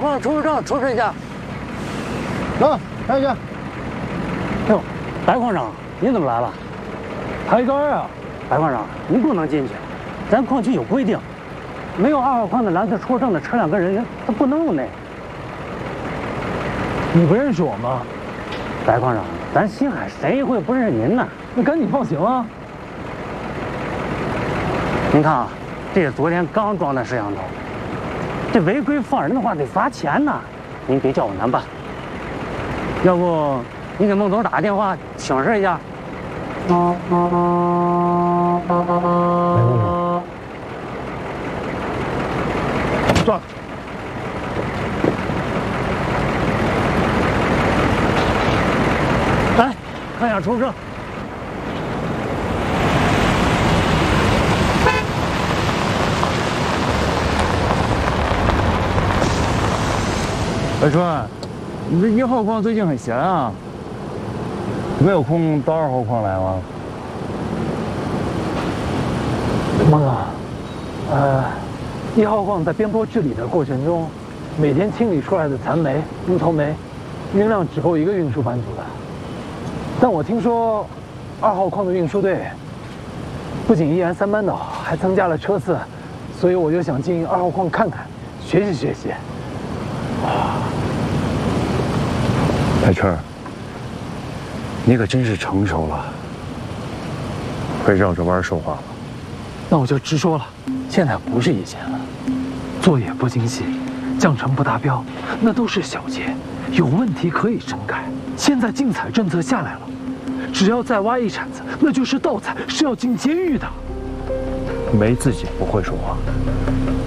矿出入证出示一下。 走，看一下。 哟，白矿长，您怎么来了？ 抬杆啊！ 白矿长，您不能进去，咱矿区有规定，没有2号矿的蓝色出入证的车辆跟人员，他不能入内。 你不认识我吗？ 白矿长，咱西海谁会不认识您呢？ 那赶紧放行啊！ 您看啊，这是昨天刚装的摄像头，这违规放人的话得罚钱呢。您别叫我难办，要不您给孟总打个电话请示一下。 转。 来，看一下出入证。 小川，你这1号矿最近很闲啊，没有空到2号矿来吗？ 孟总，1号矿在边坡治理的过程中，每天清理出来的残煤、木头煤，运量只够1个运输班组的。但我听说，2号矿的运输队不仅依然3班倒，还增加了车次，所以我就想进2号矿看看，学习学习。 小春，你可真是成熟了，会绕着弯说话了。 那我就直说了，现在不是以前了，作业不精细，降程不达标，那都是小节，有问题可以整改。现在禁采政策下来了，只要再挖1铲子，那就是盗采，是要进监狱的。 梅自己不会说话，